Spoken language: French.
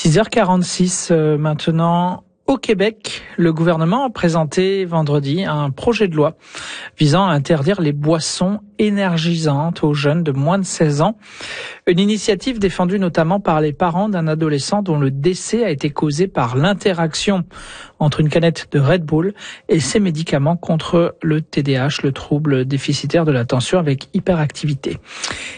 6h46 maintenant. Au Québec, le gouvernement a présenté vendredi un projet de loi visant à interdire les boissons énergisantes aux jeunes de moins de 16 ans. Une initiative défendue notamment par les parents d'un adolescent dont le décès a été causé par l'interaction entre une canette de Red Bull et ses médicaments contre le TDAH, le trouble déficitaire de l'attention avec hyperactivité.